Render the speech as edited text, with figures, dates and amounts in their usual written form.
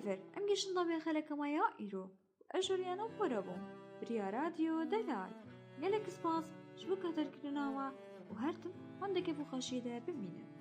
هاوێڤەر ئەم گەشتندا بێ خەلەکەمەیە ئیرۆ و ئەژۆریانە خۆرە بووم بریا رادیۆ دەلال گەلێک سپاس ji bo کاتەرکردناوە و هەرتم هەندێکێ بۆ خەشیدە ببینن.